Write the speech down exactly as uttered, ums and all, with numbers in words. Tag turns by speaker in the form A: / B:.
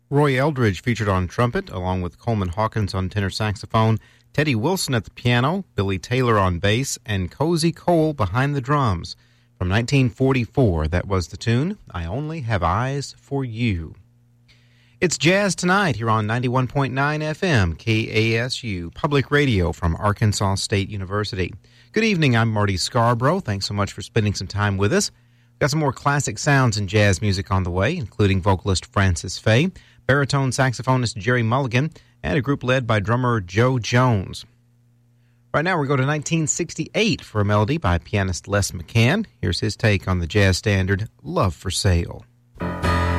A: Roy Eldridge featured on trumpet, along with Coleman Hawkins on tenor saxophone, Teddy Wilson at the piano, Billy Taylor on bass, and Cozy Cole behind the drums. From nineteen forty-four, that was the tune, I Only Have Eyes for You. It's Jazz Tonight here on ninety-one point nine F M, K A S U, Public Radio from Arkansas State University. Good evening, I'm Marty Scarborough. Thanks so much for spending some time with us. Got some more classic sounds in jazz music on the way, including vocalist Francis Faye, baritone saxophonist Jerry Mulligan, and a group led by drummer Joe Jones. Right now we go to nineteen sixty-eight for a melody by pianist Les McCann. Here's his take on the jazz standard, Love for Sale.